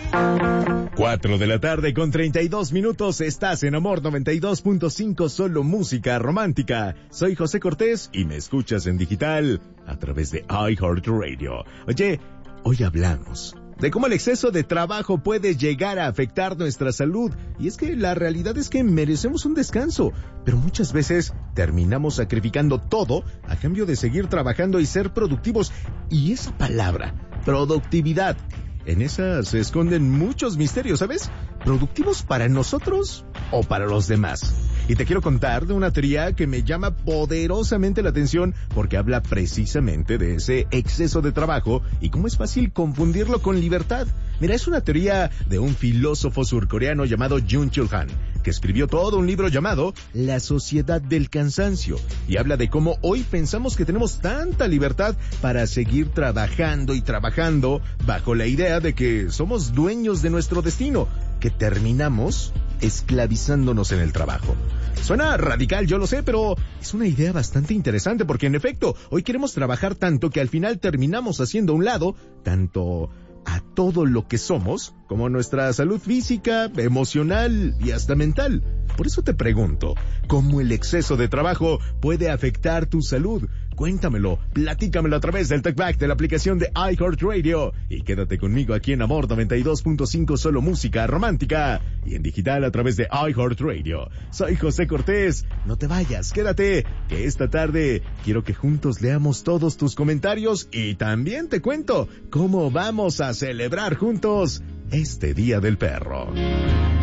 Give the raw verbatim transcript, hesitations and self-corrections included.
Cuatro de la tarde con treinta y dos minutos, estás en Amor noventa y dos punto cinco, solo música romántica. Soy José Cortés y me escuchas en digital a través de iHeartRadio. Oye, hoy hablamos de cómo el exceso de trabajo puede llegar a afectar nuestra salud. Y es que la realidad es que merecemos un descanso, pero muchas veces terminamos sacrificando todo a cambio de seguir trabajando y ser productivos. Y esa palabra, productividad, en esa se esconden muchos misterios, ¿sabes? ¿Productivos para nosotros o para los demás? Y te quiero contar de una teoría que me llama poderosamente la atención porque habla precisamente de ese exceso de trabajo y cómo es fácil confundirlo con libertad. Mira, es una teoría de un filósofo surcoreano llamado Jung-Chul Han, que escribió todo un libro llamado La Sociedad del Cansancio, y habla de cómo hoy pensamos que tenemos tanta libertad para seguir trabajando y trabajando bajo la idea de que somos dueños de nuestro destino, que terminamos esclavizándonos en el trabajo. Suena radical, yo lo sé, pero es una idea bastante interesante porque en efecto, hoy queremos trabajar tanto que al final terminamos haciendo a un lado tanto a todo lo que somos, como nuestra salud física, emocional y hasta mental. Por eso te pregunto, ¿cómo el exceso de trabajo puede afectar tu salud? Cuéntamelo, platícamelo a través del TalkBack de la aplicación de iHeartRadio. Y quédate conmigo aquí en Amor noventa y dos punto cinco, solo música romántica. Y en digital a través de iHeartRadio. Soy José Cortés. No te vayas, quédate, que esta tarde quiero que juntos leamos todos tus comentarios y también te cuento cómo vamos a celebrar juntos este Día del Perro.